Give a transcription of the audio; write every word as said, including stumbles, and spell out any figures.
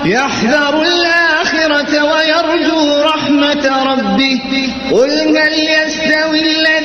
يحذر الآخرة ويرجو رحمة ربه قل هل يستوي الذين